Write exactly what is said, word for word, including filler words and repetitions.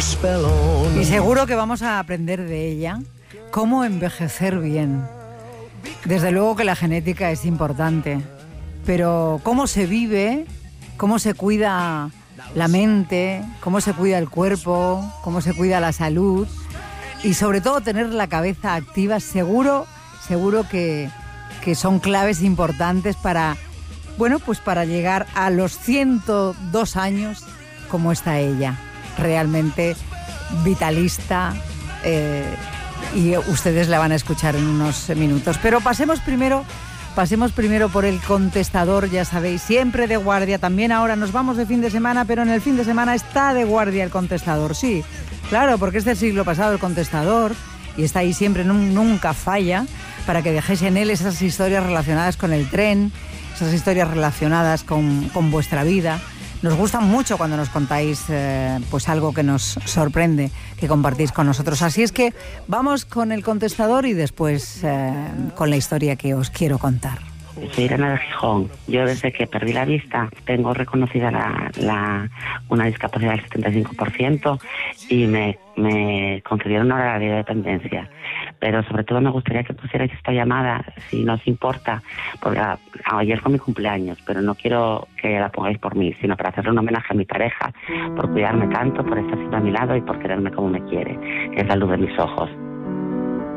Y seguro que vamos a aprender de ella cómo envejecer bien. Desde luego que la genética es importante, pero cómo se vive, cómo se cuida la mente, cómo se cuida el cuerpo, cómo se cuida la salud y sobre todo tener la cabeza activa, seguro, seguro que, que son claves importantes para, bueno, pues para llegar a los ciento dos años como está ella, realmente vitalista, eh, y ustedes la van a escuchar en unos minutos. Pero pasemos primero, pasemos primero por el contestador, ya sabéis, siempre de guardia. También ahora nos vamos de fin de semana, pero en el fin de semana está de guardia el contestador, sí. Claro, porque es del siglo pasado el contestador y está ahí siempre, nunca falla, para que dejéis en él esas historias relacionadas con el tren, esas historias relacionadas con, con vuestra vida. Nos gusta mucho cuando nos contáis eh, pues algo que nos sorprende, que compartís con nosotros. Así es que vamos con el contestador y después eh, con la historia que os quiero contar. Soy Irene de Gijón. Yo desde que perdí la vista tengo reconocida la, la, una discapacidad del setenta y cinco por ciento y me, me concedieron ahora la ley de dependencia. Pero sobre todo me gustaría que pusierais esta llamada, si no os importa, porque a, a, ayer fue mi cumpleaños, pero no quiero que la pongáis por mí, sino para hacerle un homenaje a mi pareja, por cuidarme tanto, por estar siempre a mi lado y por quererme como me quiere, que es la luz de mis ojos.